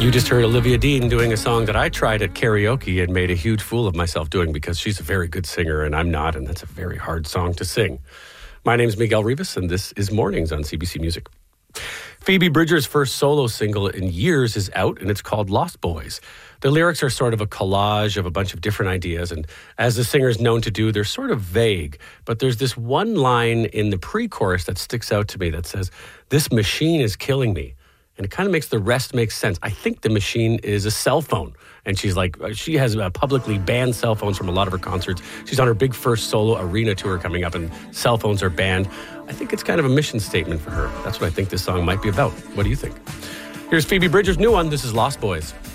You just heard Olivia Dean doing a song that I tried at karaoke and made a huge fool of myself doing because she's a very good singer and I'm not, and that's a very hard song to sing. My name's Miguel Rivas, and this is Mornings on CBC Music. Phoebe Bridgers' first solo single in years is out, and it's called Lost Boys. The lyrics are sort of a collage of a bunch of different ideas, and as the singer's known to do, they're sort of vague. But there's this one line in the pre-chorus that sticks out to me that says, "This machine is killing me." And it kind of makes the rest make sense. I think the machine is a cell phone. And she's like, she has publicly banned cell phones from a lot of her concerts. She's on her big first solo arena tour coming up, and cell phones are banned. I think it's kind of a mission statement for her. That's what I think this song might be about. What do you think? Here's Phoebe Bridgers' new one. This is Lost Boys.